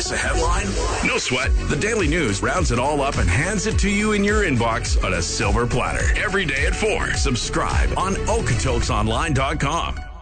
Miss a headline? No sweat. The Daily News rounds it all up and hands it to you in your inbox on a silver platter. Every day at 4. Subscribe on Okotoksonline.com.